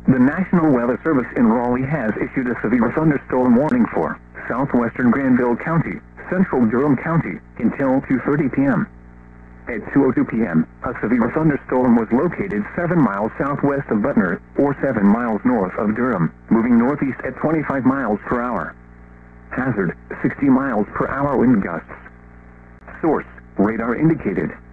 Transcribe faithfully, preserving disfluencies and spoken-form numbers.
The National Weather Service in Raleigh has issued a severe thunderstorm warning for southwestern Granville County, central Durham County, until two thirty p m At two oh two p m, a severe thunderstorm was located seven miles southwest of Butner, or seven miles north of Durham, moving northeast at twenty-five miles per hour. Hazard, sixty miles per hour wind gusts. Source, radar indicated.